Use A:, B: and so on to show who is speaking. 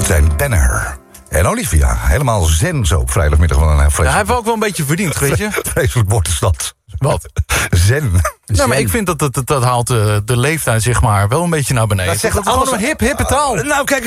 A: Martijn Penner. En Olivia, helemaal zen zo op vrijdagmiddag. Van een
B: Hij heeft ook wel een beetje verdiend, weet je.
A: Vreselijk woord is dat.
B: Wat?
A: Zen.
B: Nou, maar ik vind dat haalt de leeftijd zeg maar wel een beetje naar beneden.
A: Dat zegt
B: dat is gewoon een hippe taal.
A: Nou, kijk,